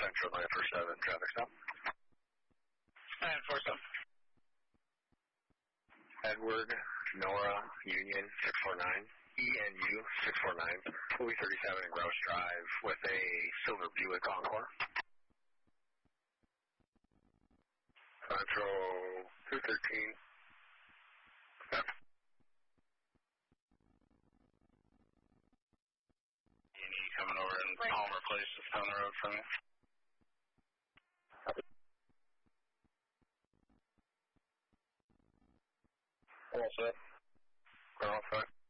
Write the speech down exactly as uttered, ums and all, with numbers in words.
Central nine four seven, traffic stop. nine four seven. Edward, Nora, Union, six four nine. E N U, six four nine. Louis thirty-seven and Grouse Drive with a silver Buick Encore. Central two thirteen. Yep. E and E coming over in Palmer Place, just down the road from you. All set. We're all set.